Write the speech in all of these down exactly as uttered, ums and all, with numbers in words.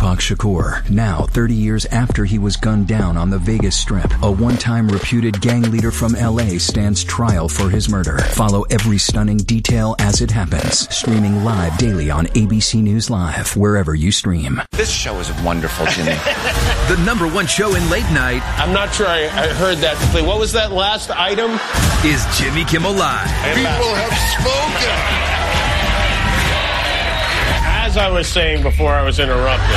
Tupac Shakur. Now, thirty years after he was gunned down on the Vegas Strip, a one-time reputed gang leader from L A stands trial for his murder. Follow every stunning detail as it happens. Streaming live daily on A B C News Live, wherever you stream. This show is wonderful, Jimmy. The number one show in late night. I'm not sure I, I heard that. What was that last item? Is Jimmy Kimmel Live. People have spoken. As I was saying before I was interrupted.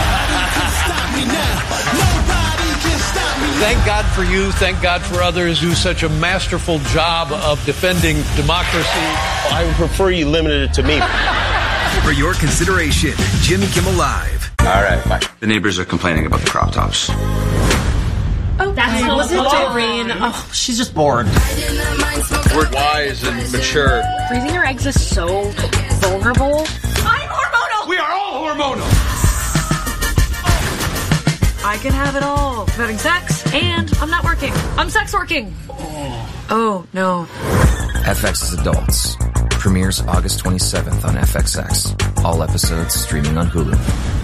Thank God for you. Thank God for others who do such a masterful job of defending democracy. I would prefer you limited it to me. For your consideration, Jimmy Kimmel Live. All right, bye. The neighbors are complaining about the crop tops. Oh, that's Hey, was it hello. Doreen? Oh, she's just bored. We're wise and mature. Freezing your eggs is so vulnerable. I'm hormonal! We are all hormonal. I can have it all. I'm having sex, and I'm not working. I'm sex working. Oh, no. F X's Adults. Premieres August twenty-seventh on F X X. All episodes streaming on Hulu.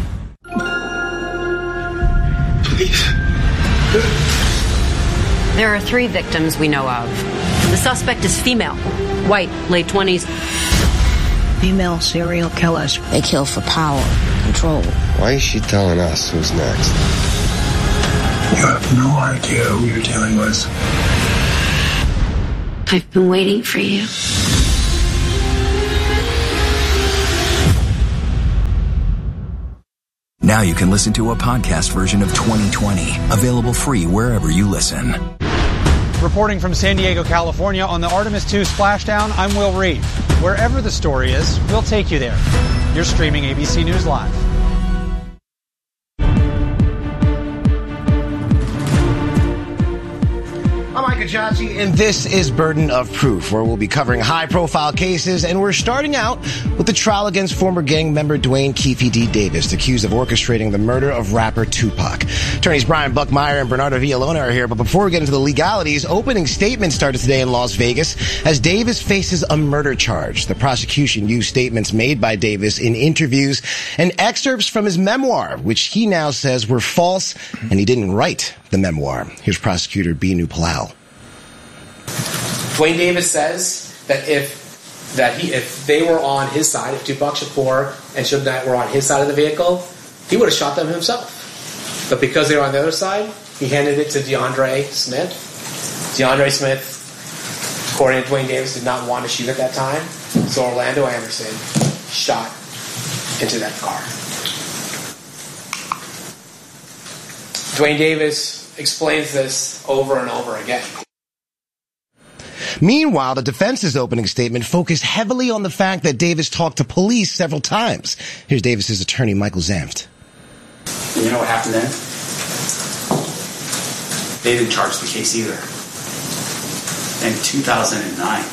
Please. There are three victims we know of. The suspect is female, white, late twenties. Female serial killers. They kill for power, control. Why is she telling us who's next? You have no idea who you're dealing with. I've been waiting for you. Now you can listen to a podcast version of twenty twenty, available free wherever you listen. Reporting from San Diego, California on the Artemis two splashdown, I'm Will Reed. Wherever the story is, we'll take you there. You're streaming A B C News Live. I'm Micah Johnson, and this is Burden of Proof, where we'll be covering high-profile cases, and we're starting out with the trial against former gang member Duane Keffe D. Davis, accused of orchestrating the murder of rapper Tupac. Attorneys Brian Buckmeyer and Bernardo Villalona are here, but before we get into the legalities, opening statements started today in Las Vegas as Davis faces a murder charge. The prosecution used statements made by Davis in interviews and excerpts from his memoir, which he now says were false, and he didn't write the memoir. Here's prosecutor Binu Palau. Duane Davis says that if that he if they were on his side, if Tupac Shakur and Suge Knight were on his side of the vehicle, he would have shot them himself. But because they were on the other side, he handed it to DeAndre Smith. DeAndre Smith, according to Duane Davis, did not want to shoot at that time, so Orlando Anderson shot into that car. Duane Davis explains this over and over again. Meanwhile, the defense's opening statement focused heavily on the fact that Davis talked to police several times. Here's Davis's attorney, Michael Zanft. And you know what happened then? They didn't charge the case either. In two thousand nine.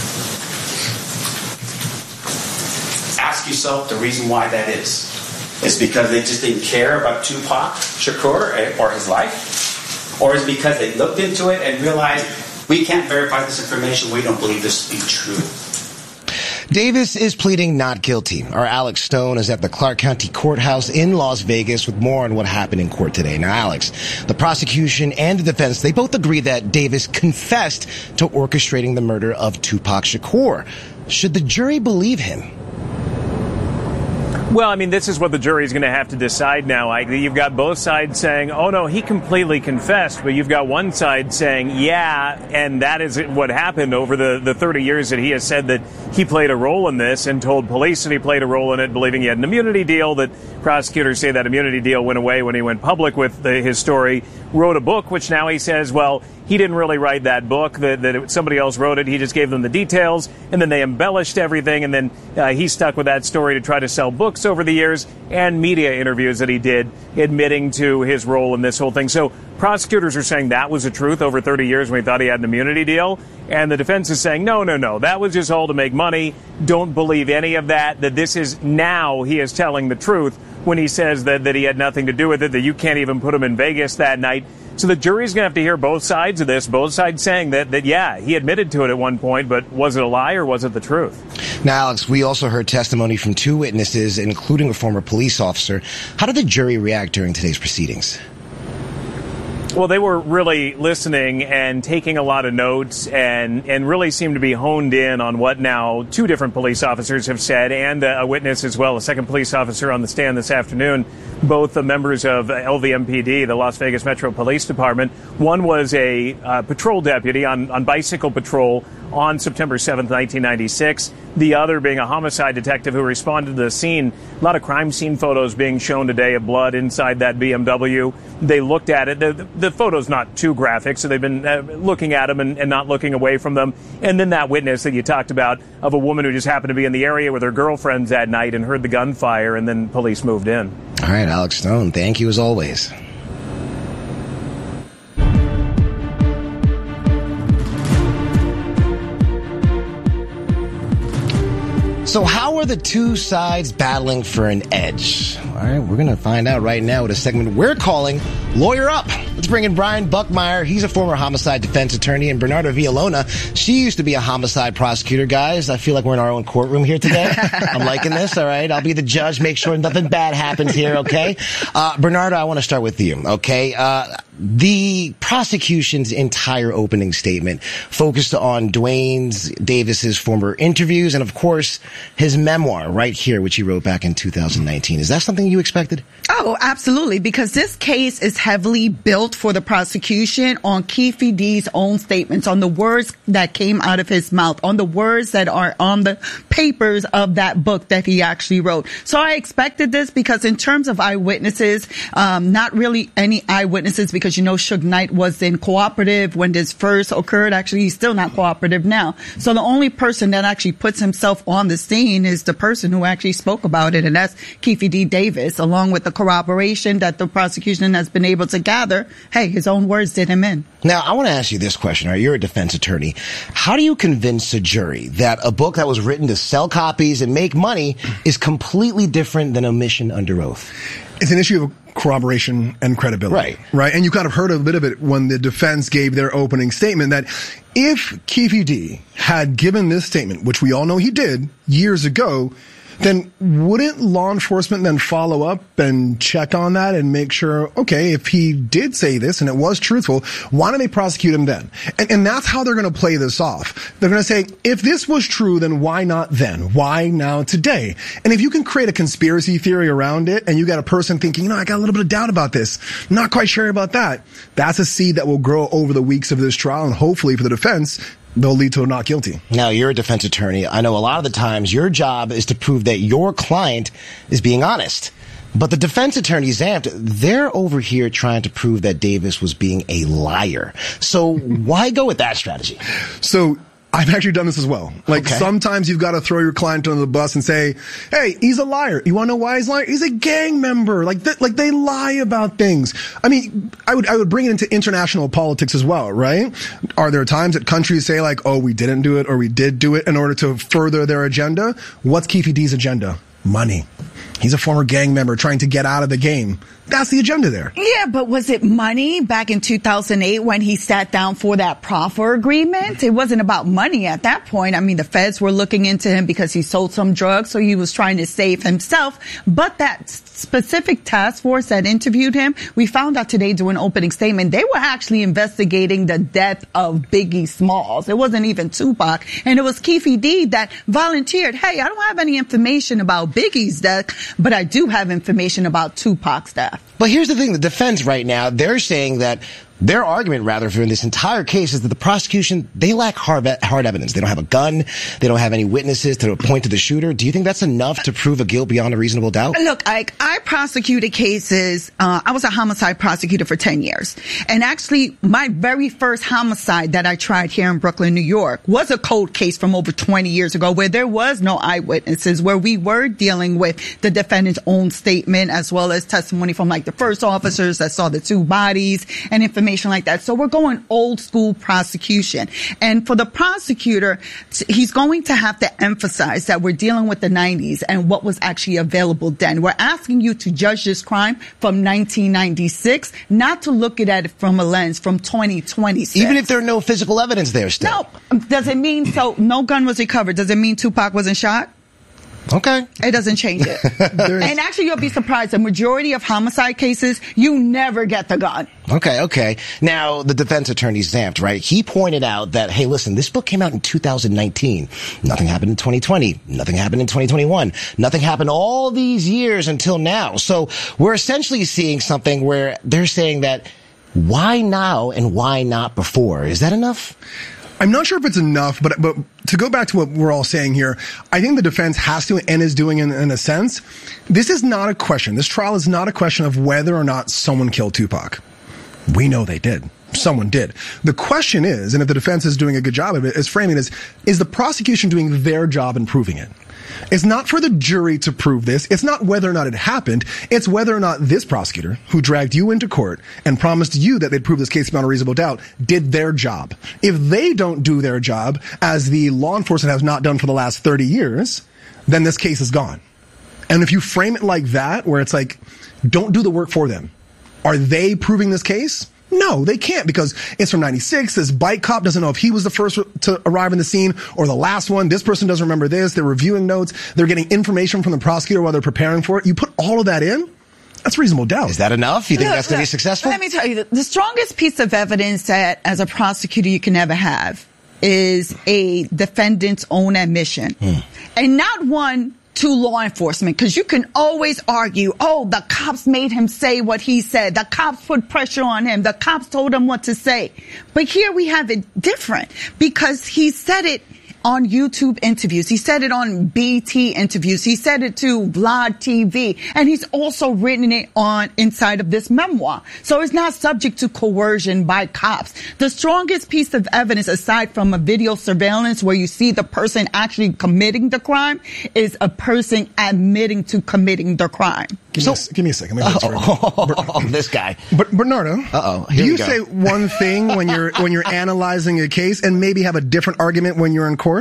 Ask yourself the reason why that is. Is because they just didn't care about Tupac Shakur or his life? Or is it because they looked into it and realized we can't verify this information, we don't believe this to be true? Davis is pleading not guilty. Our Alex Stone is at the Clark County Courthouse in Las Vegas with more on what happened in court today. Now, Alex, the prosecution and the defense, they both agree that Davis confessed to orchestrating the murder of Tupac Shakur. Should the jury believe him? Well, I mean, this is what the jury is going to have to decide now. Ike. You've got both sides saying, oh, no, he completely confessed. But you've got one side saying, yeah, and that is what happened over the, the thirty years that he has said that he played a role in this and told police that he played a role in it, believing he had an immunity deal, that prosecutors say that immunity deal went away when he went public with the, his story, wrote a book, which now he says, well, he didn't really write that book, that, that it, somebody else wrote it. He just gave them the details, and then they embellished everything, and then uh, he stuck with that story to try to sell books over the years and media interviews that he did admitting to his role in this whole thing. So prosecutors are saying that was the truth over thirty years when he thought he had an immunity deal, and the defense is saying, no, no, no, that was just all to make money. Don't believe any of that, that this is now he is telling the truth when he says that, that he had nothing to do with it, that you can't even put him in Vegas that night. So the jury's going to have to hear both sides of this, both sides saying that, that, yeah, he admitted to it at one point, but was it a lie or was it the truth? Now, Alex, we also heard testimony from two witnesses, including a former police officer. How did the jury react during today's proceedings? Well, they were really listening and taking a lot of notes and, and really seemed to be honed in on what now two different police officers have said and a witness as well, a second police officer on the stand this afternoon, both the members of L V M P D, the Las Vegas Metro Police Department. One was a uh, patrol deputy on, on bicycle patrol on September seventh, nineteen ninety-six. The other being a homicide detective who responded to the scene. A lot of crime scene photos being shown today of blood inside that B M W. They looked at it. The, the photo's not too graphic, so they've been uh, looking at them and, and not looking away from them. And then that witness that you talked about of a woman who just happened to be in the area with her girlfriends that night and heard the gunfire, and then police moved in. All right, Alex Stone, thank you as always. So how are the two sides battling for an edge? All right, we're going to find out right now with a segment we're calling Lawyer Up. Let's bring in Brian Buckmeyer. He's a former homicide defense attorney, and Bernardo Villalona. She used to be a homicide prosecutor. Guys, I feel like we're in our own courtroom here today. I'm liking this, all right? I'll be the judge, make sure nothing bad happens here, okay? Uh, Bernardo, I want to start with you, okay? Uh, the prosecution's entire opening statement focused on Duane Davis's former interviews and, of course, his memoir right here, which he wrote back in two thousand nineteen. Is that something you expected? Oh, absolutely, because this case is heavily built for the prosecution on Keefe D's own statements, on the words that came out of his mouth, on the words that are on the papers of that book that he actually wrote. So I expected this because in terms of eyewitnesses, um, not really any eyewitnesses, because you know Suge Knight wasn't cooperative when this first occurred. Actually, he's still not cooperative now. So the only person that actually puts himself on the scene is the person who actually spoke about it, and that's Keefe D. Davis, along with the corroboration that the prosecution has been able to gather. Hey, his own words did him in. Now, I want to ask you this question. All right, you're a defense attorney. How do you convince a jury that a book that was written to sell copies and make money is completely different than omission under oath? It's an issue of corroboration and credibility. Right. Right. And you kind of heard a bit of it when the defense gave their opening statement that if Keefe D had given this statement, which we all know he did years ago, then wouldn't law enforcement then follow up and check on that and make sure, okay, if he did say this and it was truthful, why don't they prosecute him then? And, and that's how they're going to play this off. They're going to say, if this was true, then why not then? Why now today? And if you can create a conspiracy theory around it and you got a person thinking, you know, I got a little bit of doubt about this, I'm not quite sure about that, that's a seed that will grow over the weeks of this trial, and hopefully for the defense, they'll lead to a not guilty. Now, you're a defense attorney. I know a lot of the times your job is to prove that your client is being honest. But the defense attorneys, they're over here trying to prove that Davis was being a liar. So why go with that strategy? So I've actually done this as well. Like, okay. Sometimes you've got to throw your client under the bus and say, hey, he's a liar. You want to know why he's lying? He's a gang member. Like, th- like they lie about things. I mean, I would, I would bring it into international politics as well, right? Are there times that countries say like, oh, we didn't do it or we did do it in order to further their agenda? What's Keefe D's agenda? Money. He's a former gang member trying to get out of the game. That's the agenda there. Yeah, but was it money back in two thousand eight when he sat down for that proffer agreement? It wasn't about money at that point. I mean, the feds were looking into him because he sold some drugs, so he was trying to save himself. But that specific task force that interviewed him, we found out today during an opening statement, they were actually investigating the death of Biggie Smalls. It wasn't even Tupac. And it was Keefe D that volunteered, hey, I don't have any information about Biggie's death, but I do have information about Tupac's death. But here's the thing, the defense right now, they're saying that their argument, rather, for this entire case is that the prosecution, they lack hard, hard evidence. They don't have a gun. They don't have any witnesses to point to the shooter. Do you think that's enough to prove a guilt beyond a reasonable doubt? Look, Ike, I prosecuted cases. Uh, I was a homicide prosecutor for ten years. And actually, my very first homicide that I tried here in Brooklyn, New York, was a cold case from over twenty years ago where there was no eyewitnesses, where we were dealing with the defendant's own statement as well as testimony from like the first officers that saw the two bodies and information information like that. So we're going old school prosecution. And for the prosecutor, he's going to have to emphasize that we're dealing with the nineties and what was actually available then. We're asking you to judge this crime from nineteen ninety-six, not to look at it from a lens from twenty twenty-six. Even if there's no physical evidence there still. No. Does it mean, so no gun was recovered? Does it mean Tupac wasn't shot? Okay. It doesn't change it. And actually, you'll be surprised. The majority of homicide cases, you never get the gun. Okay, okay. Now, the defense attorney, Zampt, right? He pointed out that, hey, listen, this book came out in two thousand nineteen. Nothing happened in twenty twenty. Nothing happened in twenty twenty-one. Nothing happened all these years until now. So we're essentially seeing something where they're saying that why now and why not before? Is that enough? I'm not sure if it's enough, but but to go back to what we're all saying here, I think the defense has to and is doing in, in a sense. This is not a question. This trial is not a question of whether or not someone killed Tupac. We know they did. Someone did. The question is, and if the defense is doing a good job of it, is framing it as, is the prosecution doing their job in proving it? It's not for the jury to prove this. It's not whether or not it happened. It's whether or not this prosecutor, who dragged you into court and promised you that they'd prove this case beyond a reasonable doubt, did their job. If they don't do their job, as the law enforcement has not done for the last thirty years, then this case is gone. And if you frame it like that, where it's like, don't do the work for them, are they proving this case? No, they can't, because it's from ninety-six. This bike cop doesn't know if he was the first to arrive in the scene or the last one. This person doesn't remember this. They're reviewing notes. They're getting information from the prosecutor while they're preparing for it. You put all of that in, that's reasonable doubt. Is that enough? You think Look, that's going to be look, successful? Let me tell you, the strongest piece of evidence that as a prosecutor you can ever have is a defendant's own admission. Hmm. And not one to law enforcement, because you can always argue, oh, the cops made him say what he said. The cops put pressure on him. The cops told him what to say. But here we have it different, because he said it on YouTube interviews. He said it on B T interviews. He said it to Vlad T V. And he's also written it on inside of this memoir. So it's not subject to coercion by cops. The strongest piece of evidence, aside from a video surveillance where you see the person actually committing the crime, is a person admitting to committing the crime. Give, so, me, a, give me a second. Oh, oh, oh, oh, this guy. But Bernardo, uh-oh, do you say one thing when you're when you're analyzing a case and maybe have a different argument when you're in court?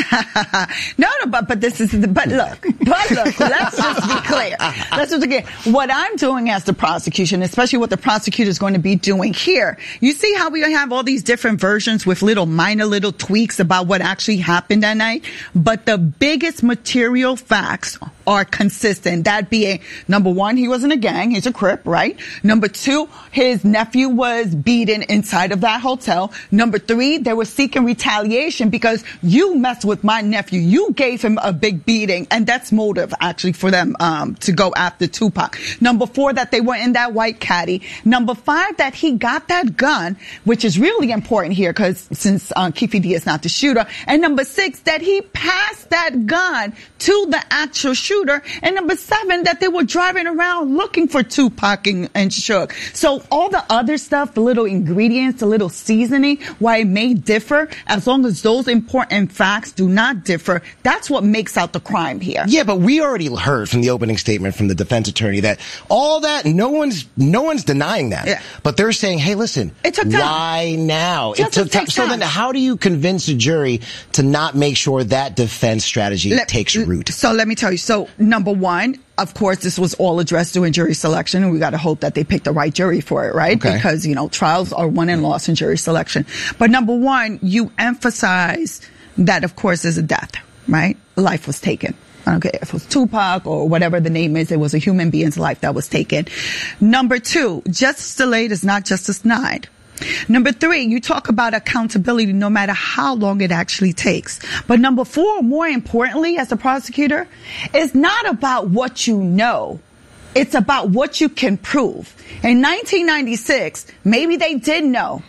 no, no, but but this is the, but look, but look. Let's just be clear. Let's just be clear. What I'm doing as the prosecution, especially what the prosecutor is going to be doing here, you see how we have all these different versions with little minor little tweaks about what actually happened that night, but the biggest material facts are consistent. That being, number one, he was in a gang. He's a Crip, right? Number two, his nephew was beaten inside of that hotel. Number three, they were seeking retaliation because you messed with my nephew. You gave him a big beating, and that's motive, actually, for them um to go after Tupac. Number four, that they were in that white caddy. Number five, that he got that gun, which is really important here because since uh, Keffe D is not the shooter. And number six, that he passed that gun to the actual shooter. And number seven, that they were driving around looking for Tupac and, and Suge. So all the other stuff, the little ingredients, the little seasoning, why it may differ, as long as those important facts do not differ, that's what makes out the crime here. Yeah, but we already heard from the opening statement from the defense attorney that all that, no one's no one's denying that. Yeah. But they're saying, hey, listen, it took time. Why now? Just it took time. So then how do you convince a jury to not make sure that defense strategy let, takes root? So let me tell you. So number one, of course, this was all addressed during jury selection, and we got to hope that they pick the right jury for it, right? Okay. Because, you know, trials are won and lost in jury selection. But number one, you emphasize that, of course, there's a death, right? Life was taken. I don't care if it was Tupac or whatever the name is. It was a human being's life that was taken. Number two, justice delayed is not justice denied. Number three, you talk about accountability no matter how long it actually takes. But number four, more importantly, as a prosecutor, it's not about what you know. It's about what you can prove. In nineteen ninety-six, maybe they did know.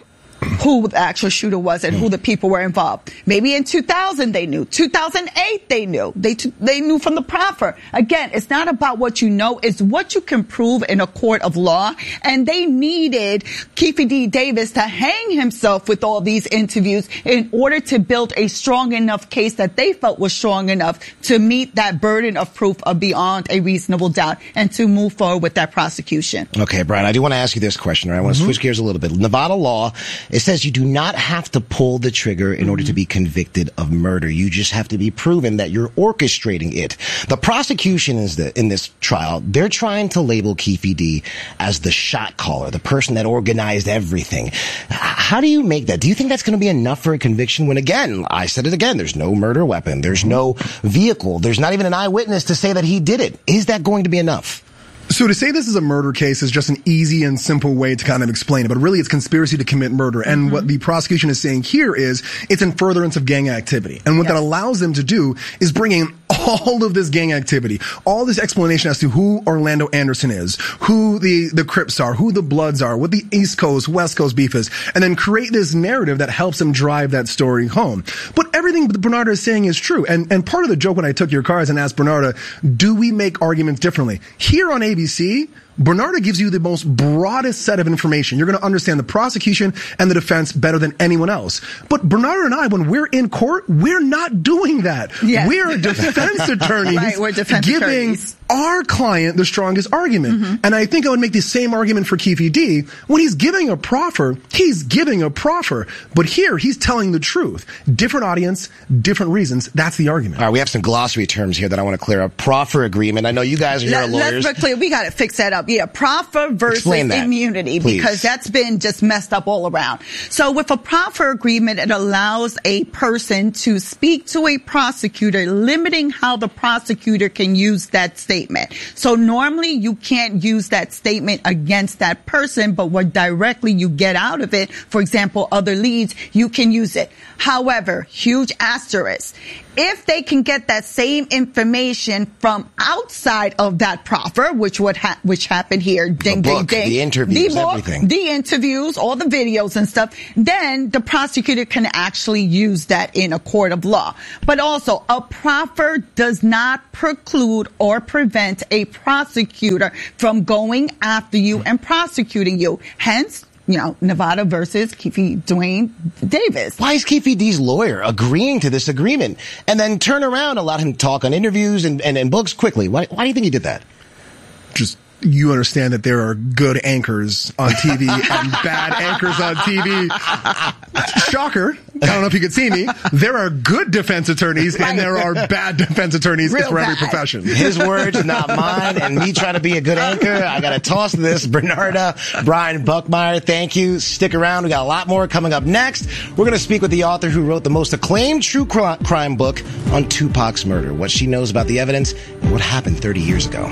who the actual shooter was and who the people were involved. Maybe in two thousand they knew. two thousand eight they knew. They t- they knew from the proffer. Again, it's not about what you know, it's what you can prove in a court of law. And they needed Keefe D. Davis to hang himself with all these interviews in order to build a strong enough case that they felt was strong enough to meet that burden of proof of beyond a reasonable doubt and to move forward with that prosecution. Okay, Brian, I do want to ask you this question. Right? I want to mm-hmm. switch gears a little bit. Nevada law, it says you do not have to pull the trigger in mm-hmm. order to be convicted of murder. You just have to be proven that you're orchestrating it. The prosecution is the, in this trial, they're trying to label Keefe D. as the shot caller, the person that organized everything. How do you make that? Do you think that's going to be enough for a conviction when, again, I said it again, there's no murder weapon, there's no vehicle, there's not even an eyewitness to say that he did it? Is that going to be enough? So to say this is a murder case is just an easy and simple way to kind of explain it, but really it's conspiracy to commit murder. And mm-hmm. what the prosecution is saying here is it's in furtherance of gang activity. And what yes. that allows them to do is bring in all of this gang activity, all this explanation as to who Orlando Anderson is, who the, the Crips are, who the Bloods are, what the East Coast, West Coast beef is, and then create this narrative that helps them drive that story home. But everything that Bernarda is saying is true. And, and part of the joke when I took your cards and asked Bernarda, do we make arguments differently? Here on A B C, Bernarda gives you the most broadest set of information. You're going to understand the prosecution and the defense better than anyone else. But Bernarda and I, when we're in court, we're not doing that. Yes. We're defense attorneys right, we're defense giving attorneys. our client the strongest argument. Mm-hmm. And I think I would make the same argument for Keefe D. When he's giving a proffer, he's giving a proffer. But here, he's telling the truth. Different audience, different reasons. That's the argument. All right, we have some glossary terms here that I want to clear up. Proffer agreement. I know you guys are here Let, lawyers. Let's be clear. We got to fix that up. Yeah, proffer versus immunity, please. Because that's been just messed up all around. So with a proffer agreement, it allows a person to speak to a prosecutor, limiting how the prosecutor can use that statement. So normally you can't use that statement against that person, but what directly you get out of it, for example, other leads, you can use it. However, huge asterisk. If they can get that same information from outside of that proffer, which would ha- which happened here, ding, the book, ding, ding, the interviews, the book, everything, the interviews, all the videos and stuff, then the prosecutor can actually use that in a court of law. But also, a proffer does not preclude or prevent a prosecutor from going after you and prosecuting you. Hence, you know, Nevada versus Keefe Dwayne Davis. Why is Keefe D's lawyer agreeing to this agreement and then turn around and let him talk on interviews and, and, and books quickly? Why, why do you think he did that? Just, you understand that there are good anchors on T V and bad anchors on T V. Shocker. I don't know if you could see me. There are good defense attorneys and there are bad defense attorneys Real for every bad. profession. His words, not mine, and me trying to be a good anchor. I got to toss this. Bernarda, Brian Buckmeyer, thank you. Stick around. We got a lot more coming up next. We're going to speak with the author who wrote the most acclaimed true crime book on Tupac's murder, what she knows about the evidence, and what happened thirty years ago.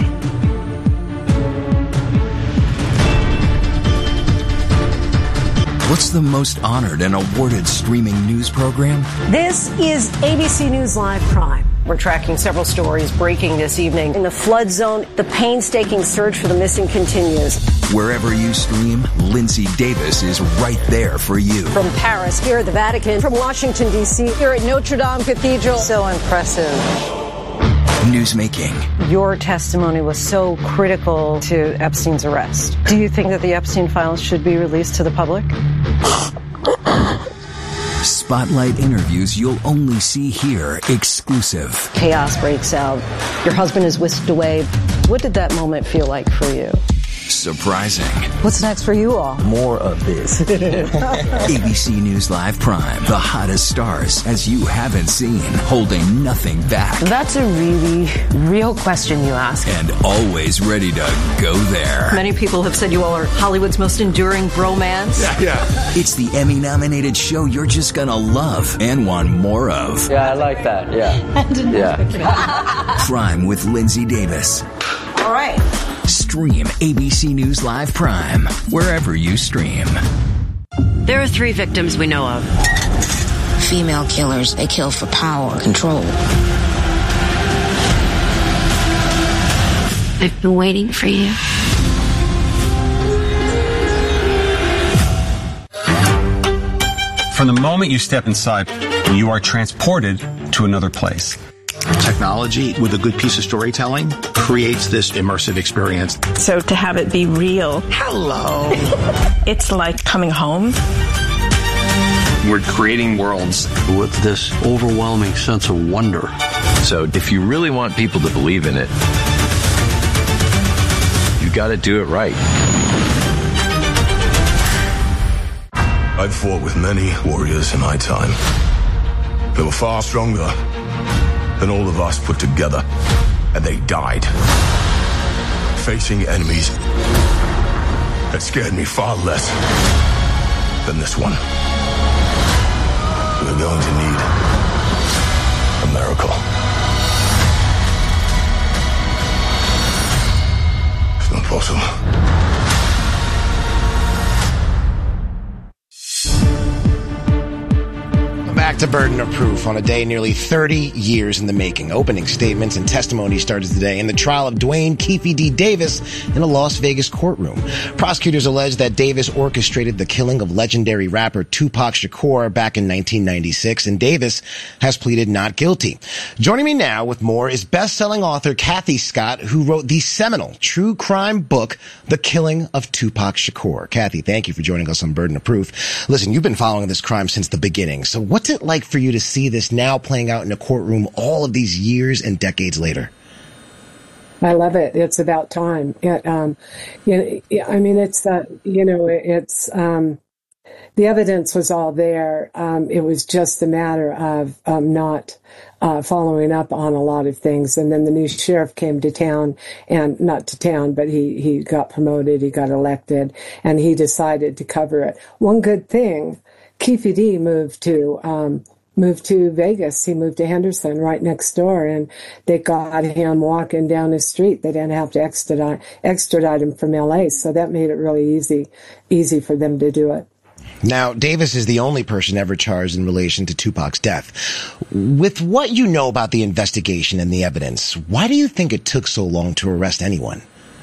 What's the most honored and awarded streaming news program? This is A B C News Live Prime. We're tracking several stories breaking this evening. In the flood zone, the painstaking search for the missing continues. Wherever you stream, Lindsay Davis is right there for you. From Paris, here at the Vatican, from Washington, D C, here at Notre Dame Cathedral. So impressive. Newsmaking. Your testimony was so critical to Epstein's arrest. Do you think that the Epstein files should be released to the public? Spotlight interviews you'll only see here, exclusive. Chaos breaks out. Your husband is whisked away. What did that moment feel like for you? Surprising. What's next for you all? More of this. A B C News Live Prime. The hottest stars as you haven't seen. Holding nothing back. That's a really real question you ask. And always ready to go there. Many people have said you all are Hollywood's most enduring bromance. Yeah, yeah. It's the Emmy-nominated show you're just gonna love and want more of. Yeah, I like that. Yeah. Yeah. Prime with Lindsay Davis. All right. Stream A B C News Live Prime wherever you stream. There are three victims we know of. Female killers, they kill for power, control. I've been waiting for you. From the moment you step inside, you are transported to another place. Technology with a good piece of storytelling creates this immersive experience. So to have it be real. Hello. It's like coming home. We're creating worlds with this overwhelming sense of wonder. So if you really want people to believe in it, you got to do it right. I've fought with many warriors in my time. They were far stronger than all of us put together, and they died facing enemies that scared me far less than this one. We're going to need a miracle. It's not possible. Back to Burden of Proof on a day nearly thirty years in the making. Opening statements and testimony started today in the trial of Duane Keffe D. Davis in a Las Vegas courtroom. Prosecutors allege that Davis orchestrated the killing of legendary rapper Tupac Shakur back in nineteen ninety-six, and Davis has pleaded not guilty. Joining me now with more is best-selling author Kathy Scott, who wrote the seminal true crime book, The Killing of Tupac Shakur. Kathy, thank you for joining us on Burden of Proof. Listen, you've been following this crime since the beginning, so what's it like for you to see this now playing out in a courtroom all of these years and decades later? I love it. It's about time. It, um, you know, I mean, it's, uh, you know, it's, um, the evidence was all there. Um, it was just a matter of um, not uh, following up on a lot of things. And then the new sheriff came to town, and not to town, but he, he got promoted, he got elected, and he decided to cover it. One good thing, Keffe D moved to um, moved to Vegas. He moved to Henderson, right next door, and they got him walking down the street. They didn't have to extradite extradite him from L A, so that made it really easy easy for them to do it. Now, Davis is the only person ever charged in relation to Tupac's death. With what you know about the investigation and the evidence, why do you think it took so long to arrest anyone?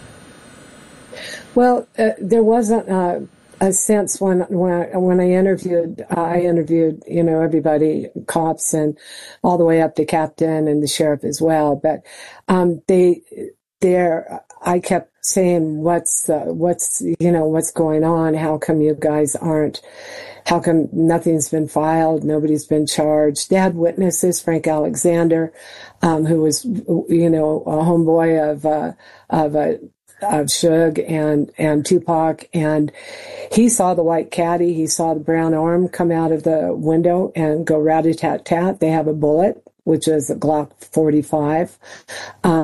Well, uh, there wasn't uh, a sense when when I, when I interviewed, uh, I interviewed, you know, everybody, cops and all the way up to captain and the sheriff as well. But um, they, there, I kept saying, "What's uh, what's you know what's going on? How come you guys aren't? How come nothing's been filed? Nobody's been charged?" They had witnesses, Frank Alexander, um, who was, you know, a homeboy of uh, of a. of Suge and, and Tupac, and he saw the white caddy, he saw the brown arm come out of the window and go rat-a-tat-tat. They have a bullet, which is a Glock forty-five, um,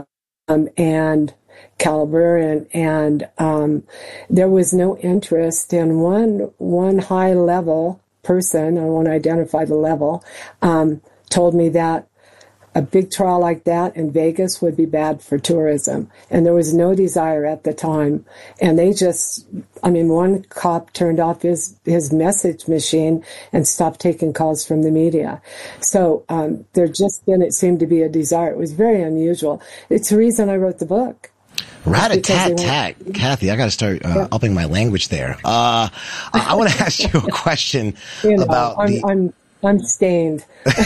and caliber, and, and, um, there was no interest in one, one high-level person, I won't identify the level, um, told me that a big trial like that in Vegas would be bad for tourism. And there was no desire at the time. And they just, I mean, one cop turned off his, his message machine and stopped taking calls from the media. So um, there just didn't seem to be a desire. It was very unusual. It's the reason I wrote the book. Rat-a-tat-tat. Kathy, I got to start uh, yeah. upping my language there. Uh, I, I want to ask you a question you know, about I'm, the... I'm, I'm stained.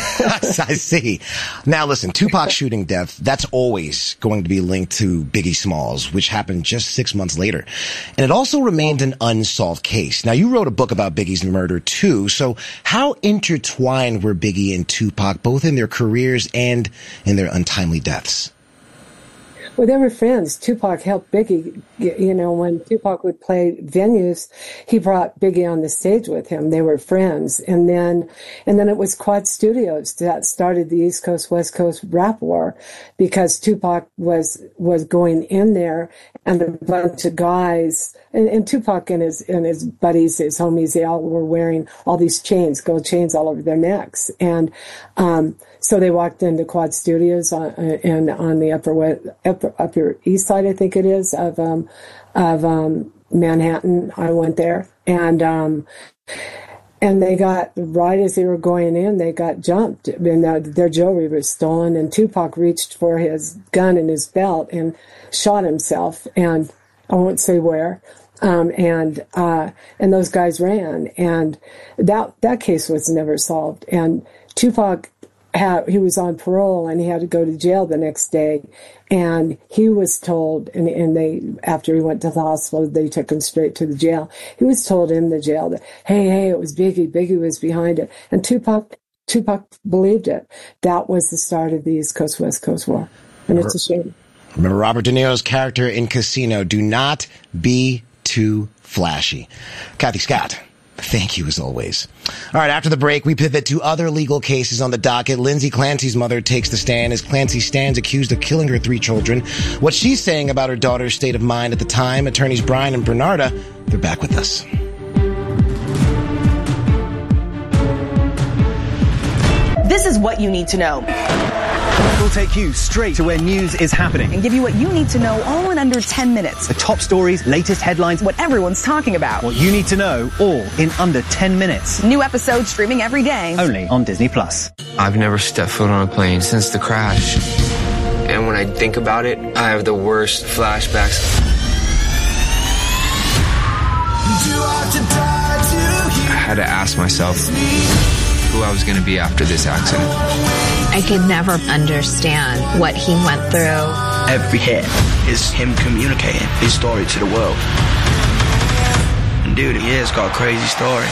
I see. Now, listen, Tupac's shooting death, that's always going to be linked to Biggie Smalls, which happened just six months later. And it also remained an unsolved case. Now, you wrote a book about Biggie's murder, too. So how intertwined were Biggie and Tupac, both in their careers and in their untimely deaths? Well, they were friends. Tupac helped Biggie. You know, when Tupac would play venues, he brought Biggie on the stage with him. They were friends. And then, and then it was Quad Studios that started the East Coast, West Coast rap war, because Tupac was, was going in there, and a bunch of guys, and, and Tupac and his, and his buddies, his homies, they all were wearing all these chains, gold chains all over their necks. And, um, so they walked into Quad Studios on, and on the upper, west, upper upper east side, I think it is, of um, of um, Manhattan. I went there, and um, and they got, right as they were going in, they got jumped, and their, their jewelry was stolen. And Tupac reached for his gun in his belt and shot himself, and I won't say where. Um, and, uh, and those guys ran, and that, that case was never solved. And Tupac had, he was on parole and he had to go to jail the next day. And he was told, and, and they, after he went to the hospital, they took him straight to the jail. He was told in the jail that, hey, hey, it was Biggie. Biggie was behind it. And Tupac, Tupac believed it. That was the start of the East Coast, West Coast war. And it's a shame. Remember Robert De Niro's character in Casino. Do not be too flashy. Kathy Scott, thank you as always. All right, after the break, we pivot to other legal cases on the docket. Lindsay Clancy's mother takes the stand as Clancy stands accused of killing her three children. What she's saying about her daughter's state of mind at the time. Attorneys Brian and Bernarda, they're back with us. This is what you need to know. We'll take you straight to where news is happening and give you what you need to know all in under ten minutes. The top stories, latest headlines, what everyone's talking about. What you need to know, all in under ten minutes. New episodes streaming every day. Only on Disney Plus. I've never stepped foot on a plane since the crash. And when I think about it, I have the worst flashbacks. I had to ask myself who I was going to be after this accident. I could never understand what he went through. Every hit is him communicating his story to the world. And dude, he has got a crazy story.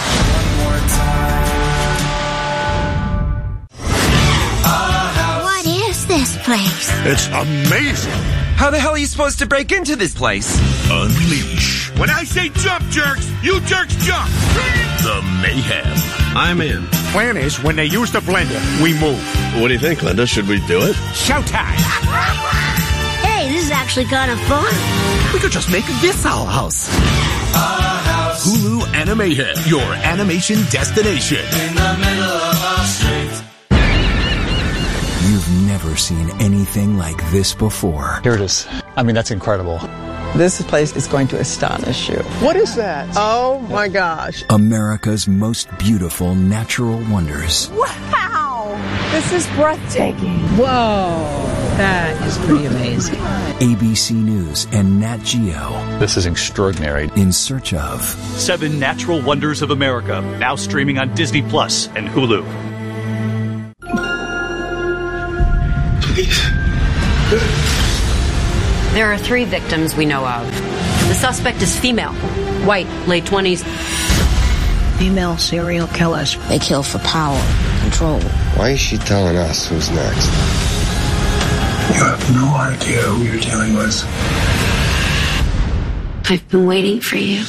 What is this place? It's amazing. How the hell are you supposed to break into this place? Unleash. When I say jump, jerks, you jerks jump. The mayhem. I'm in. Plan is, when they use the blender, we move. What do you think, Linda? Should we do it? Showtime. Hey, this is actually kind of fun. We could just make this our house. Our house. Hulu Animahead, your animation destination. In the middle of our street. You've never seen anything like this before. Here it is. I mean, that's incredible. This place is going to astonish you. What is that? Oh my gosh. America's most beautiful natural wonders. Wow! This is breathtaking. Whoa! That is pretty amazing. A B C News and Nat Geo. This is extraordinary. In search of Seven Natural Wonders of America, now streaming on Disney Plus and Hulu. Please. There are three victims we know of. The suspect is female, white, late twenties. Female serial killers. They kill for power, control. Why is she telling us who's next? You have no idea who you're dealing with. I've been waiting for you.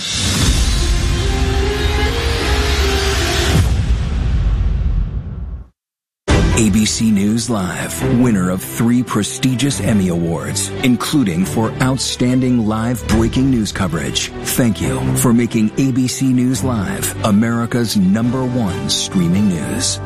A B C News Live, winner of three prestigious Emmy Awards, including for outstanding live breaking news coverage. Thank you for making A B C News Live America's number one streaming news.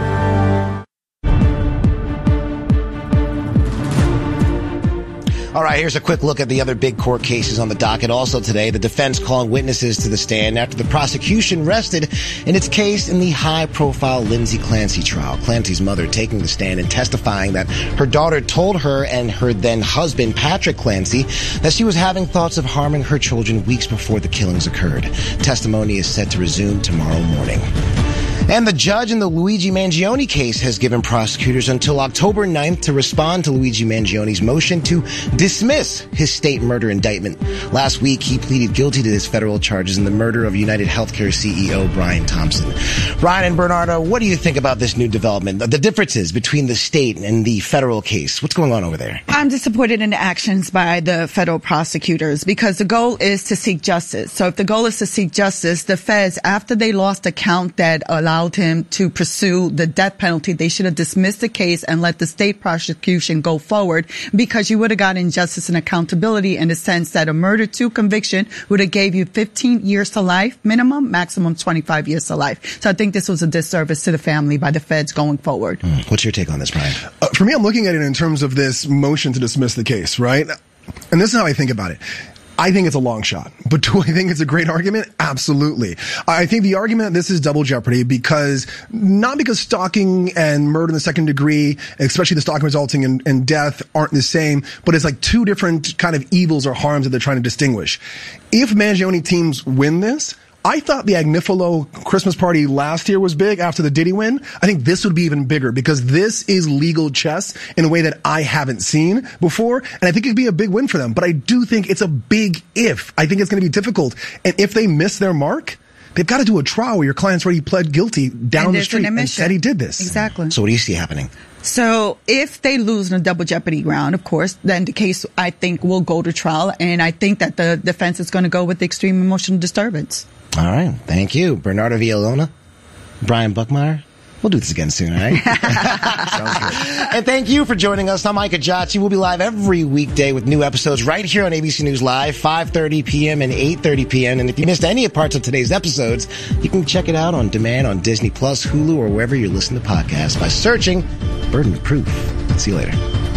All right, here's a quick look at the other big court cases on the docket. Also today, the defense calling witnesses to the stand after the prosecution rested in its case in the high-profile Lindsay Clancy trial. Clancy's mother taking the stand and testifying that her daughter told her and her then-husband, Patrick Clancy, that she was having thoughts of harming her children weeks before the killings occurred. Testimony is set to resume tomorrow morning. And the judge in the Luigi Mangione case has given prosecutors until October ninth to respond to Luigi Mangione's motion to dismiss his state murder indictment. Last week, he pleaded guilty to his federal charges in the murder of United Healthcare C E O Brian Thompson. Brian and Bernardo, what do you think about this new development, the differences between the state and the federal case? What's going on over there? I'm disappointed in the actions by the federal prosecutors because the goal is to seek justice. So if the goal is to seek justice, the feds, after they lost the count that allowed him to pursue the death penalty, they should have dismissed the case and let the state prosecution go forward, because you would have gotten justice and accountability in the sense that a murder two conviction would have gave you fifteen years to life minimum, maximum twenty-five years to life. So I think this was a disservice to the family by the feds going forward. Mm. What's your take on this, Brian? Uh, for me, I'm looking at it in terms of this motion to dismiss the case, right? And this is how I think about it. I think it's a long shot, but do I think it's a great argument? Absolutely. I think the argument that this is double jeopardy because, not because stalking and murder in the second degree, especially the stalking resulting in, in death, aren't the same, but it's like two different kind of evils or harms that they're trying to distinguish. If Mangione teams win this, I thought the Agnifilo Christmas party last year was big after the Diddy win. I think this would be even bigger because this is legal chess in a way that I haven't seen before. And I think it'd be a big win for them. But I do think it's a big if. I think it's going to be difficult. And if they miss their mark, they've got to do a trial where your client's already pled guilty down the street and said he did this. Exactly. So what do you see happening? So if they lose in a double jeopardy round, of course, then the case, I think, will go to trial. And I think that the defense is going to go with the extreme emotional disturbance. All right. Thank you. Bernardo Villalona, Brian Buckmeyer. We'll do this again soon, all right? Sounds good. And thank you for joining us. I'm Micah Jotzi. We'll be live every weekday with new episodes right here on A B C News Live, five thirty p.m. and eight thirty p.m. And if you missed any parts of today's episodes, you can check it out on demand on Disney Plus, Hulu, or wherever you listen to podcasts by searching Burden of Proof. See you later.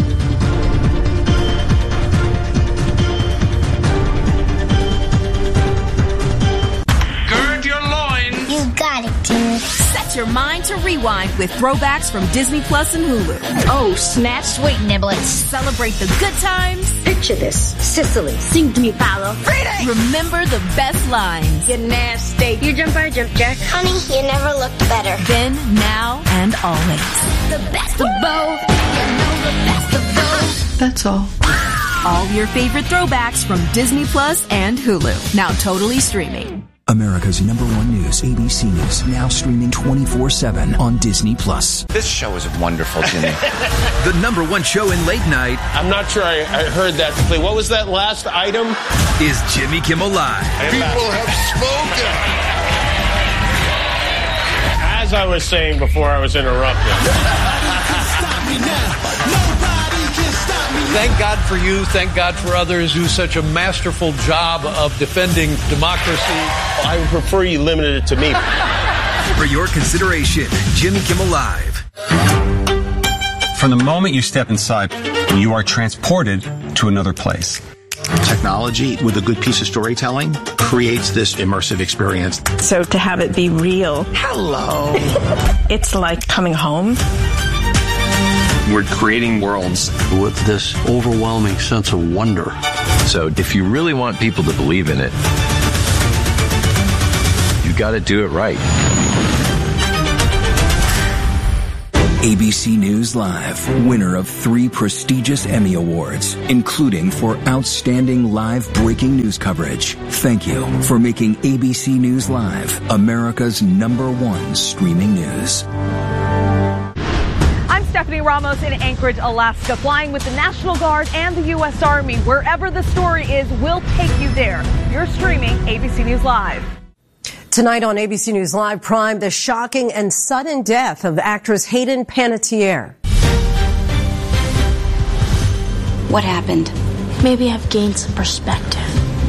Set your mind to rewind with throwbacks from Disney Plus and Hulu. Oh, snap, sweet niblets. Celebrate the good times. Picture this. Sicily. Sing to me, Paolo. Reading. Remember the best lines. You're nasty. You jump or jump jack. Honey, you never looked better. Then, now, and always. The best of both. You know the best of both. That's all. All your favorite throwbacks from Disney Plus and Hulu. Now totally streaming. America's number one news, A B C News, now streaming twenty-four seven on Disney Plus. This show is wonderful, Jimmy. The number one show in late night. I'm not sure I, I heard that completely. What was that last item? Is Jimmy Kimmel Live. People have spoken. As I was saying before I was interrupted. Thank God for you. Thank God for others who do such a masterful job of defending democracy. I would prefer you limited it to me. For your consideration, Jimmy Kimmel Live. From the moment you step inside, you are transported to another place. Technology with a good piece of storytelling creates this immersive experience. So to have it be real. Hello. It's like coming home. We're creating worlds with this overwhelming sense of wonder. So if you really want people to believe in it, you got to do it right. A B C News Live, winner of three prestigious Emmy Awards, including for outstanding live breaking news coverage. Thank you for making A B C News Live America's number one streaming news. Stephanie Ramos in Anchorage, Alaska, flying with the National Guard and the U S Army. Wherever the story is, we'll take you there. You're streaming A B C News Live. Tonight on A B C News Live Prime, the shocking and sudden death of actress Hayden Panettiere. What happened? Maybe I've gained some perspective.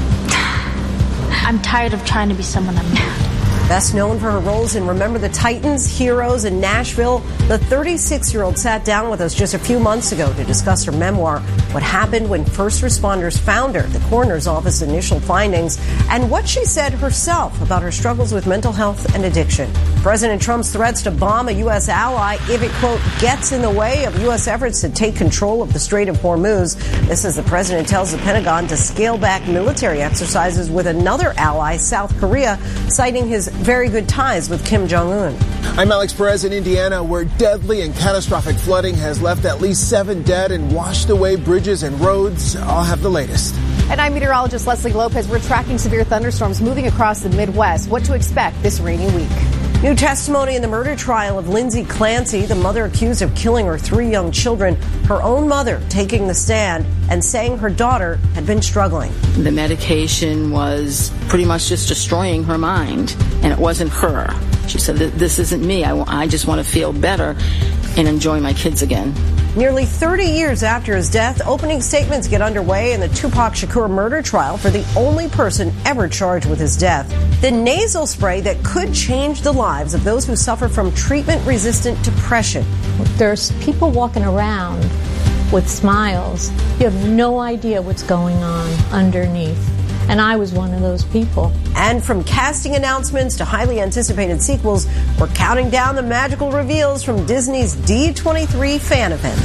I'm tired of trying to be someone I'm not. Best known for her roles in Remember the Titans, Heroes, and Nashville, the thirty-six-year-old sat down with us just a few months ago to discuss her memoir, what happened when first responders found her, the coroner's office initial findings, and what she said herself about her struggles with mental health and addiction. President Trump's threats to bomb a U S ally if it, quote, gets in the way of U S efforts to take control of the Strait of Hormuz. This as the president tells the Pentagon to scale back military exercises with another ally, South Korea, citing his very good ties with Kim Jong-un. I'm Alex Perez in Indiana, where deadly and catastrophic flooding has left at least seven dead and washed away bridges and roads. I'll have the latest. And I'm meteorologist Leslie Lopez. We're tracking severe thunderstorms moving across the Midwest. What to expect this rainy week. New testimony in the murder trial of Lindsay Clancy, the mother accused of killing her three young children. Her own mother taking the stand and saying her daughter had been struggling. The medication was pretty much just destroying her mind, and it wasn't her. She said, this isn't me. I, I just want to feel better and enjoy my kids again. Nearly thirty years after his death, opening statements get underway in the Tupac Shakur murder trial for the only person ever charged with his death. The nasal spray that could change the lives of those who suffer from treatment-resistant depression. There's people walking around with smiles. You have no idea what's going on underneath. And I was one of those people. And from casting announcements to highly anticipated sequels, we're counting down the magical reveals from Disney's D twenty-three fan event.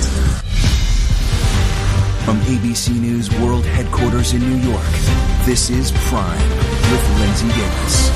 From A B C News World Headquarters in New York, this is Prime with Lindsay Davis.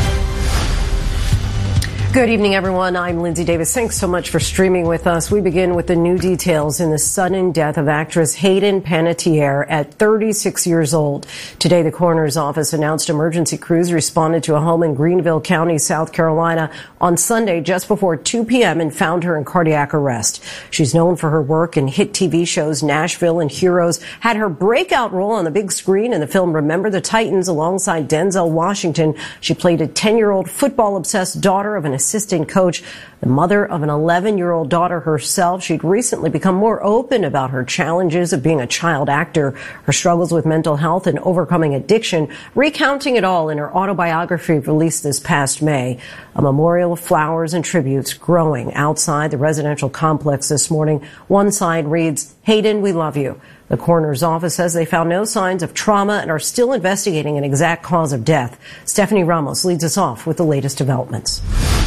Good evening, everyone. I'm Lindsay Davis. Thanks so much for streaming with us. We begin with the new details in the sudden death of actress Hayden Panettiere at thirty-six years old. Today, the coroner's office announced emergency crews responded to a home in Greenville County, South Carolina on Sunday just before two p.m. and found her in cardiac arrest. She's known for her work in hit T V shows Nashville and Heroes, had her breakout role on the big screen in the film Remember the Titans alongside Denzel Washington. She played a ten-year-old football-obsessed daughter of an assistant coach, the mother of an eleven-year-old daughter herself. She'd recently become more open about her challenges of being a child actor, her struggles with mental health and overcoming addiction, recounting it all in her autobiography released this past May. A memorial of flowers and tributes growing outside the residential complex this morning. One side reads, "Hayden, we love you." The coroner's office says they found no signs of trauma and are still investigating an exact cause of death. Stephanie Ramos leads us off with the latest developments.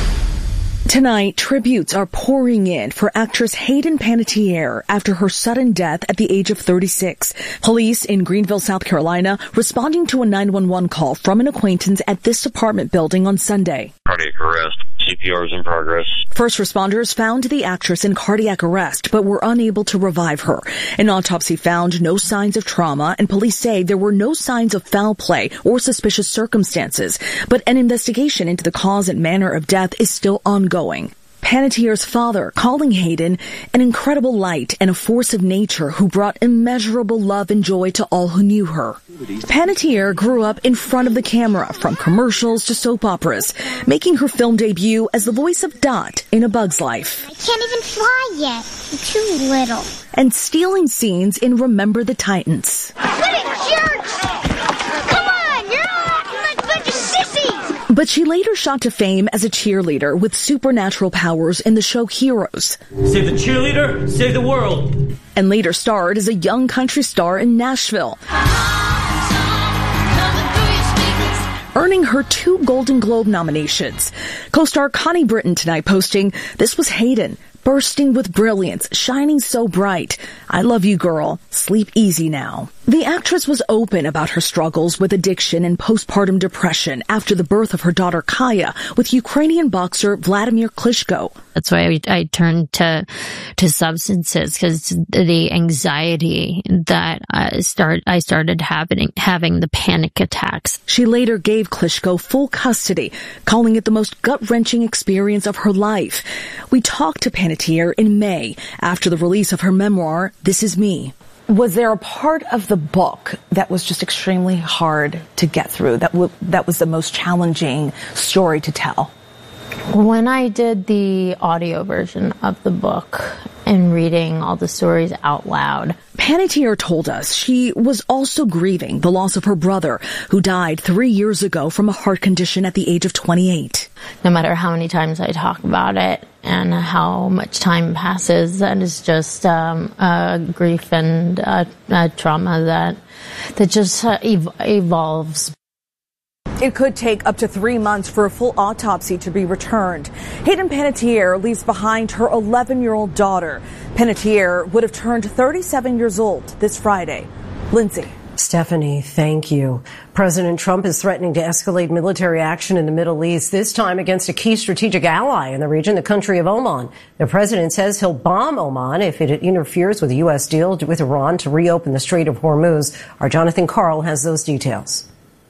Tonight, tributes are pouring in for actress Hayden Panettiere after her sudden death at the age of thirty-six. Police in Greenville, South Carolina, responding to a nine one one call from an acquaintance at this apartment building on Sunday. Cardiac arrest. C P R is in progress. First responders found the actress in cardiac arrest, but were unable to revive her. An autopsy found no signs of trauma, and police say there were no signs of foul play or suspicious circumstances. But an investigation into the cause and manner of death is still ongoing. Panettiere's father calling Hayden an incredible light and a force of nature who brought immeasurable love and joy to all who knew her. Panettiere grew up in front of the camera, from commercials to soap operas, making her film debut as the voice of Dot in A Bug's Life. I can't even fly yet. I'm too little. And stealing scenes in Remember the Titans. What a jerk! Come on, you're all acting like a bunch of sissies! But she later shot to fame as a cheerleader with supernatural powers in the show Heroes. Save the cheerleader, save the world. And later starred as a young country star in Nashville, earning her two Golden Globe nominations. Co-star Connie Britton tonight posting, "This was Hayden, bursting with brilliance, shining so bright. I love you, girl. Sleep easy now." The actress was open about her struggles with addiction and postpartum depression after the birth of her daughter Kaya with Ukrainian boxer Vladimir Klitschko. That's why I, I turned to to substances, because the anxiety that I start I started having having the panic attacks. She later gave Klitschko full custody, calling it the most gut-wrenching experience of her life. We talked to Panettiere in May after the release of her memoir, This Is Me. Was there a part of the book that was just extremely hard to get through, that w- that was the most challenging story to tell? When I did the audio version of the book and reading all the stories out loud, Panettiere told us she was also grieving the loss of her brother, who died three years ago from a heart condition at the age of twenty-eight. No matter how many times I talk about it and how much time passes, that is just um, a grief and a, a trauma that that just uh, ev- evolves. It could take up to three months for a full autopsy to be returned. Hayden Panettiere leaves behind her eleven-year-old daughter. Panettiere would have turned thirty-seven years old this Friday. Lindsay. Stephanie, thank you. President Trump is threatening to escalate military action in the Middle East, this time against a key strategic ally in the region, the country of Oman. The president says he'll bomb Oman if it interferes with the U S deal with Iran to reopen the Strait of Hormuz. Our Jonathan Karl has those details.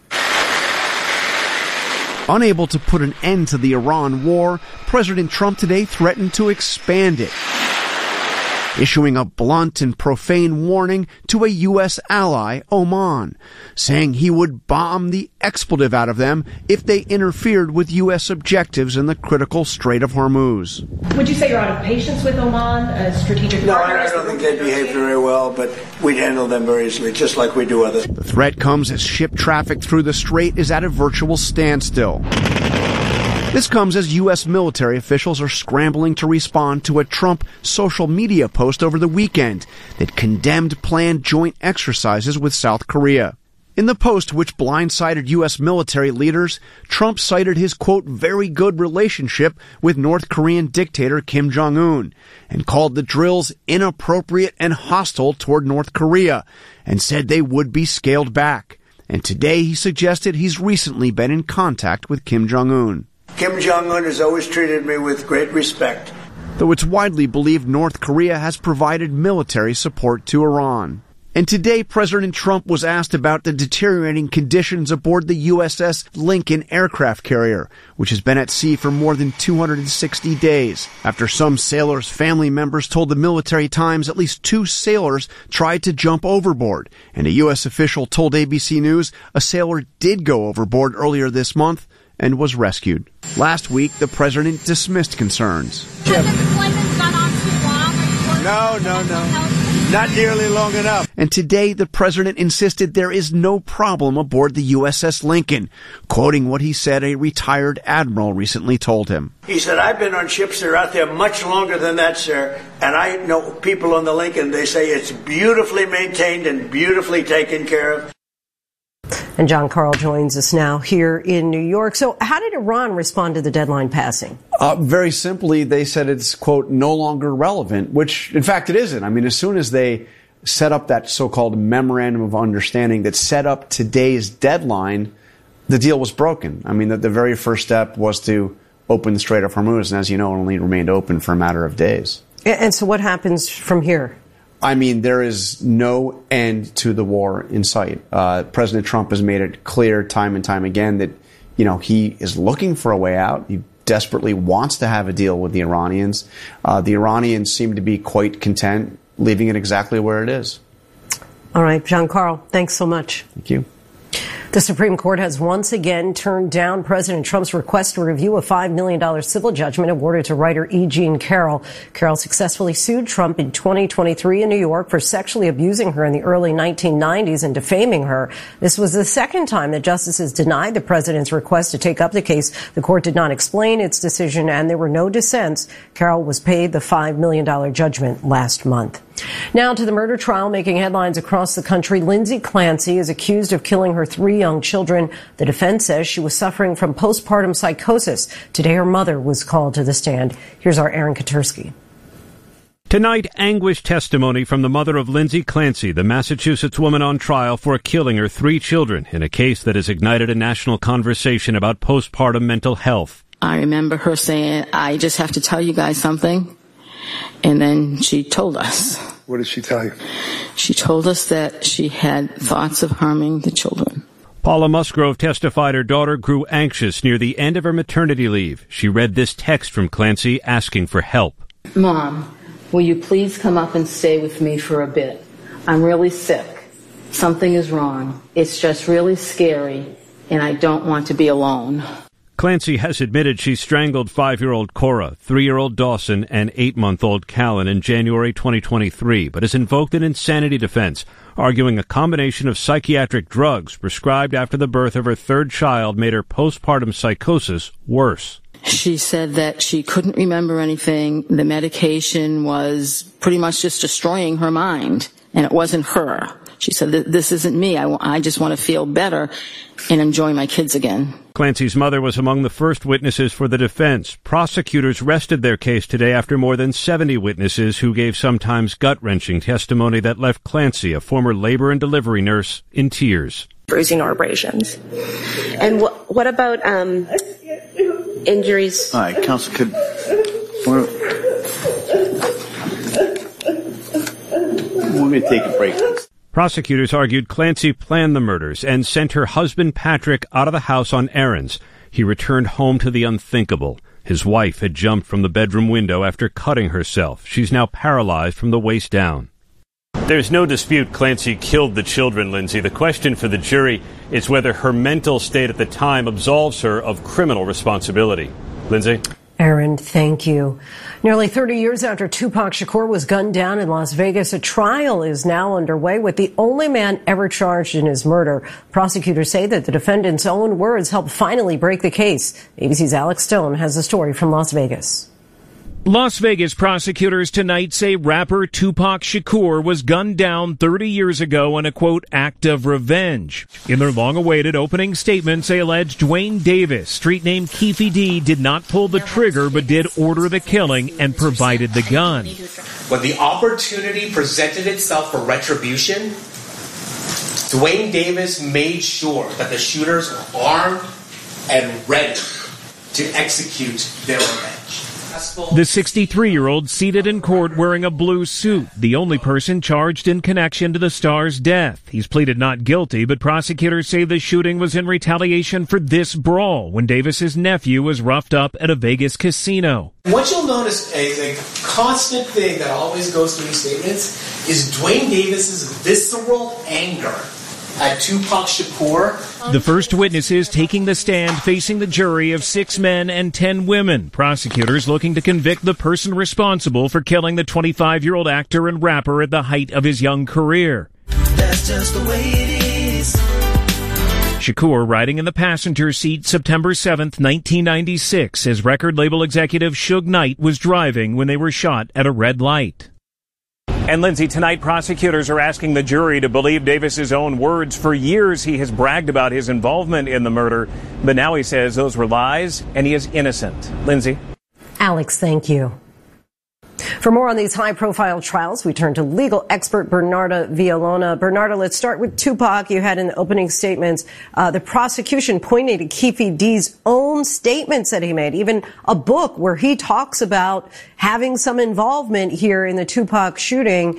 Unable to put an end to the Iran war, President Trump today threatened to expand it, issuing a blunt and profane warning to a U S ally, Oman, saying he would bomb the expletive out of them if they interfered with U S objectives in the critical Strait of Hormuz. Would you say you're out of patience with Oman, a strategic No, partner? I don't think they behave very well, but we'd handle them very easily, just like we do others. The threat comes as ship traffic through the strait is at a virtual standstill. This comes as U S military officials are scrambling to respond to a Trump social media post over the weekend that condemned planned joint exercises with South Korea. In the post, which blindsided U S military leaders, Trump cited his, quote, very good relationship with North Korean dictator Kim Jong-un and called the drills inappropriate and hostile toward North Korea and said they would be scaled back. And today he suggested he's recently been in contact with Kim Jong-un. Kim Jong-un has always treated me with great respect. Though it's widely believed North Korea has provided military support to Iran. And today, President Trump was asked about the deteriorating conditions aboard the U S S Lincoln aircraft carrier, which has been at sea for more than two hundred sixty days. After some sailors' family members told the Military Times at least two sailors tried to jump overboard, and a U S official told A B C News a sailor did go overboard earlier this month and was rescued. Last week, the president dismissed concerns. Jim. No, no, no. Not nearly long enough. And today, the president insisted there is no problem aboard the U S S Lincoln, quoting what he said a retired admiral recently told him. He said, I've been on ships that are out there much longer than that, sir, and I know people on the Lincoln, they say it's beautifully maintained and beautifully taken care of. And John Karl joins us now here in New York. So how did Iran respond to the deadline passing? Uh, very simply, they said it's, quote, no longer relevant, which, in fact, it isn't. I mean, as soon as they set up that so-called memorandum of understanding that set up today's deadline, the deal was broken. I mean, the, the very first step was to open the Strait of Hormuz, and as you know, it only remained open for a matter of days. And so what happens from here? I mean, there is no end to the war in sight. Uh, President Trump has made it clear time and time again that, you know, he is looking for a way out. He desperately wants to have a deal with the Iranians. Uh, the Iranians seem to be quite content leaving it exactly where it is. All right, John Karl, thanks so much. Thank you. The Supreme Court has once again turned down President Trump's request to review a five million dollars civil judgment awarded to writer E. Jean Carroll. Carroll successfully sued Trump in twenty twenty-three in New York for sexually abusing her in the early nineteen nineties and defaming her. This was the second time that justices denied the president's request to take up the case. The court did not explain its decision, and there were no dissents. Carroll was paid the five million dollars judgment last month. Now to the murder trial making headlines across the country. Lindsay Clancy is accused of killing her three young children. The defense says she was suffering from postpartum psychosis. Today, her mother was called to the stand. Here's our Aaron Katursky. Tonight, anguished testimony from the mother of Lindsay Clancy, the Massachusetts woman on trial for killing her three children in a case that has ignited a national conversation about postpartum mental health. I remember her saying, I just have to tell you guys something. And then she told us. What did she tell you? She told us that she had thoughts of harming the children. Paula Musgrove testified her daughter grew anxious near the end of her maternity leave. She read this text from Clancy asking for help. Mom, will you please come up and stay with me for a bit? I'm really sick. Something is wrong. It's just really scary, and I don't want to be alone. Clancy has admitted she strangled five-year-old Cora, three-year-old Dawson, and eight-month-old Callan in January twenty twenty-three, but has invoked an insanity defense, arguing a combination of psychiatric drugs prescribed after the birth of her third child made her postpartum psychosis worse. She said that she couldn't remember anything. The medication was pretty much just destroying her mind, and it wasn't her. She said, this isn't me. I, I just want to feel better and enjoy my kids again. Clancy's mother was among the first witnesses for the defense. Prosecutors rested their case today after more than seventy witnesses who gave sometimes gut-wrenching testimony that left Clancy, a former labor and delivery nurse, in tears. Bruising or abrasions. And wh- what about um, injuries? All right, Counsel, could... We're, we're going to take a break. Prosecutors argued Clancy planned the murders and sent her husband Patrick out of the house on errands. He returned home to the unthinkable. His wife had jumped from the bedroom window after cutting herself. She's now paralyzed from the waist down. There's no dispute Clancy killed the children, Lindsay. The question for the jury is whether her mental state at the time absolves her of criminal responsibility. Lindsay? Aaron, thank you. Nearly thirty years after Tupac Shakur was gunned down in Las Vegas, a trial is now underway with the only man ever charged in his murder. Prosecutors say that the defendant's own words helped finally break the case. A B C's Alex Stone has the story from Las Vegas. Las Vegas prosecutors tonight say rapper Tupac Shakur was gunned down thirty years ago in a, quote, act of revenge. In their long-awaited opening statements, they allege Dwayne Davis, street name Keefe D, did not pull the trigger but did order the killing and provided the gun. When the opportunity presented itself for retribution, Dwayne Davis made sure that the shooters were armed and ready to execute their revenge. The sixty-three-year-old seated in court wearing a blue suit, the only person charged in connection to the star's death. He's pleaded not guilty, but prosecutors say the shooting was in retaliation for this brawl when Davis's nephew was roughed up at a Vegas casino. What you'll notice is a constant thing that always goes through these statements is Dwayne Davis's visceral anger at Tupac Shakur. The first witnesses taking the stand facing the jury of six men and ten women. Prosecutors looking to convict the person responsible for killing the twenty-five-year-old actor and rapper at the height of his young career. That's just the way it is. Shakur riding in the passenger seat September seventh, nineteen ninety-six, as record label executive Suge Knight was driving when they were shot at a red light. And Lindsay, tonight prosecutors are asking the jury to believe Davis's own words. For years he has bragged about his involvement in the murder, but now he says those were lies and he is innocent. Lindsay? Alex, thank you. For more on these high-profile trials, we turn to legal expert Bernarda Villalona. Bernarda, let's start with Tupac. You had in the opening statements uh, the prosecution pointing to Keefe D's own statements that he made, even a book where he talks about having some involvement here in the Tupac shooting.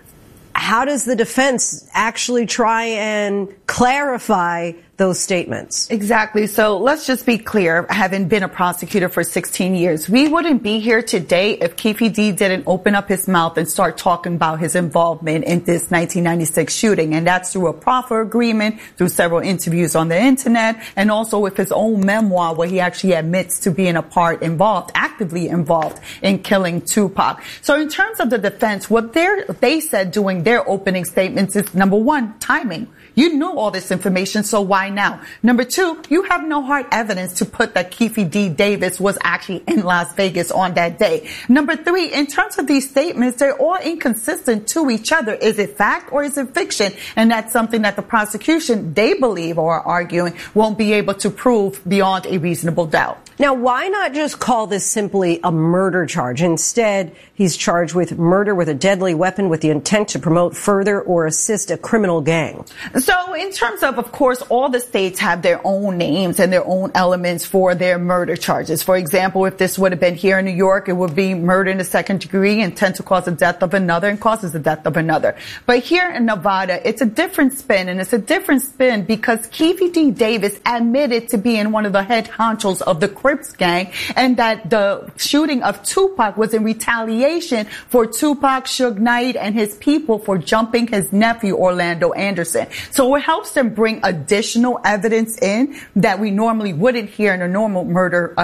How does the defense actually try and clarify those statements? Exactly. So let's just be clear, having been a prosecutor for sixteen years, we wouldn't be here today if Keefe D didn't open up his mouth and start talking about his involvement in this nineteen ninety-six shooting. And that's through a proffer agreement, through several interviews on the internet, and also with his own memoir where he actually admits to being a part involved, actively involved in killing Tupac. So in terms of the defense, what they're, they said during their opening statements is, number one, timing. You knew all this information, so why now? Number two, you have no hard evidence to put that Keefe D. Davis was actually in Las Vegas on that day. Number three, in terms of these statements, they're all inconsistent to each other. Is it fact or is it fiction? And that's something that the prosecution, they believe or are arguing, won't be able to prove beyond a reasonable doubt. Now, why not just call this simply a murder charge? Instead, he's charged with murder with a deadly weapon with the intent to promote, further, or assist a criminal gang. So in terms of, of course, all the states have their own names and their own elements for their murder charges. For example, if this would have been here in New York, it would be murder in the second degree, intent to cause the death of another, and causes the death of another. But here in Nevada, it's a different spin, and it's a different spin because Keefe D. Davis admitted to being one of the head honchos of the Crips gang, and that the shooting of Tupac was in retaliation for Tupac, Suge Knight, and his people for jumping his nephew, Orlando Anderson. So it helps them bring additional evidence in that we normally wouldn't hear in a normal murder uh,